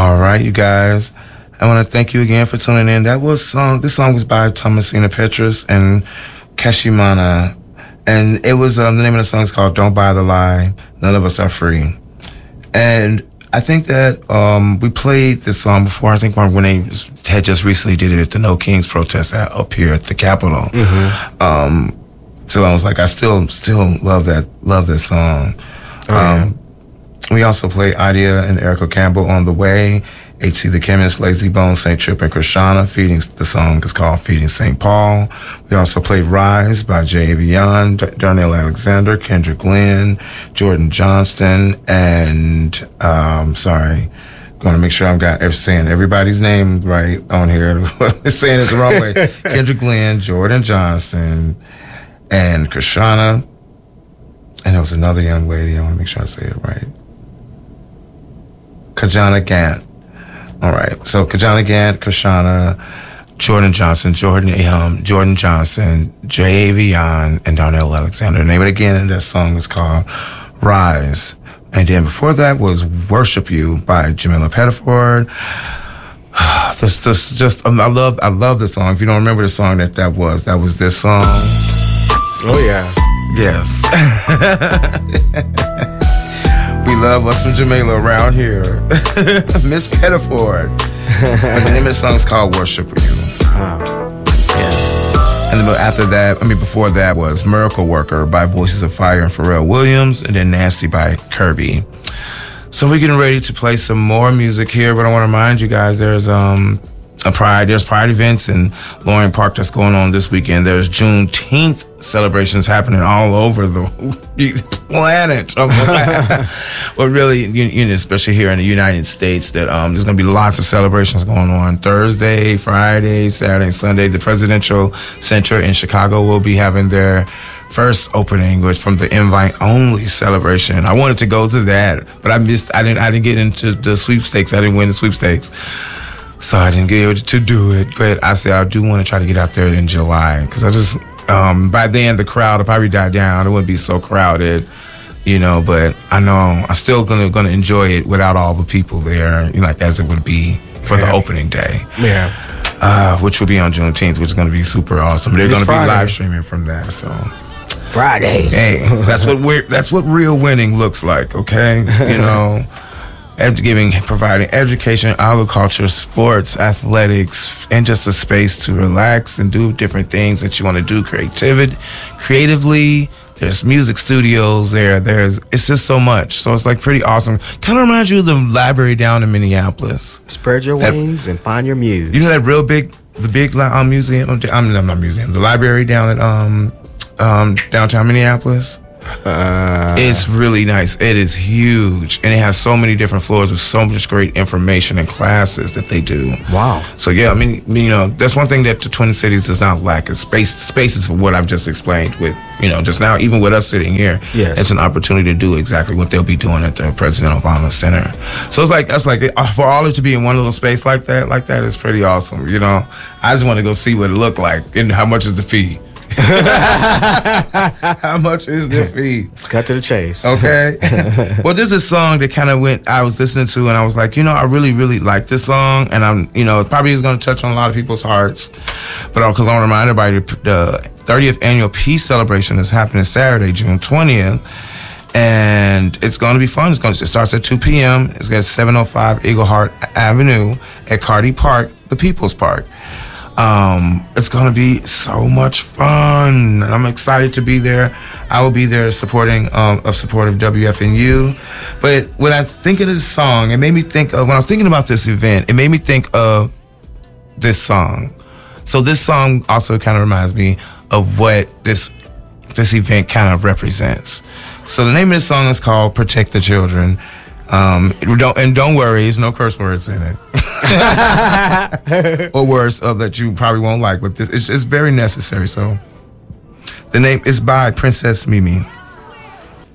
All right, you guys. I want to thank you again for tuning in. This song was by Thomasina Petrus and Keshimana. And it was, the name of the song is called Don't Buy the Lie, None of Us Are Free. And I think that we played this song before. I think when they had just recently did it at the No Kings protest up here at the Capitol. Mm-hmm. So I was like, I still love that song. We also played Adia and Erica Campbell on The Way, H.C. the Chemist, Lazy Bones, St. Trip, and Krishana. The song is called Feeding St. Paul. We also played Rise by Jay Avion, Darnell Alexander, Kendrick Glenn, Jordan Johnston, and, going to make sure I'm saying everybody's name right on here. Saying it the wrong way. Kendrick Glenn, Jordan Johnston, and Krishana. And there was another young lady. I want to make sure I say it right. Kajana Gant. All right. So Kajana Gant, Krishana, Jordan Johnson, Jordan Johnson, Jay Avion, and Darnell Alexander. The name of it again in that song is called Rise. And then before that was Worship You by Jamila Pettiford. I love this song. If you don't remember the song that was this song. Oh yeah. Yes. We love us some Jamila around here. Miss Pettiford. And the name of the song is called Worship You. Yes. And then before that was Miracle Worker by Voices of Fire and Pharrell Williams, and then Nasty by Kirby. So we're getting ready to play some more music here, but I want to remind you guys there's Pride events in Loring Park that's going on this weekend. There's Juneteenth celebrations happening all over the planet. But really, especially here in the United States, that there's going to be lots of celebrations going on Thursday, Friday, Saturday, Sunday. The Presidential Center in Chicago will be having their first opening, which from the invite-only celebration. I wanted to go to that, but I didn't get into the sweepstakes. I didn't win the sweepstakes. So I didn't get able to do it, but I said I do want to try to get out there in July, because I just, by then the crowd will probably die down. It wouldn't be so crowded, but I know I'm still gonna enjoy it without all the people there, as it would be for the opening day. Yeah. Which will be on Juneteenth, which is going to be super awesome. They're going to be live streaming from that, so. Friday. Hey, that's what real winning looks like, okay? Providing education, agriculture, sports, athletics, and just a space to relax and do different things that you want to do creatively. There's music studios it's just so much. So it's pretty awesome. Kind of reminds you of the library down in Minneapolis. Spread your wings and find your muse. You know that the big museum? Not museum. The library down at downtown Minneapolis. It's really nice. It is huge, and it has so many different floors with so much great information and classes that they do. Wow. So yeah, that's one thing that the Twin Cities does not lack is spaces for what I've just explained with, just now, even with us sitting here. Yes. It's an opportunity to do exactly what they'll be doing at the President Obama Center. So it's for all of it to be in one little space like that is pretty awesome. I just want to go see what it looked like and how much is the fee. How much is the fee? Let's cut to the chase. Okay. Well, there's this song that I was listening to, and I was like, I really, really like this song, and I'm, it probably is going to touch on a lot of people's hearts, but because I want to remind everybody, the 30th annual peace celebration is happening Saturday, June 20th, and it's going to be fun. It starts at 2 p.m. It's at 705 Eaglehart Avenue at Carty Park, the People's Park. It's going to be so much fun, and I'm excited to be there. I will be there supporting WFNU. But when I think of this song, it made me think of, when I was thinking about this event, it made me think of this song. So this song also kind of reminds me of what this event kind of represents. So the name of this song is called Protect the Children. Don't worry, there's no curse words in it. Or words that you probably won't like, but it's very necessary. So the name is by Princess Mimi.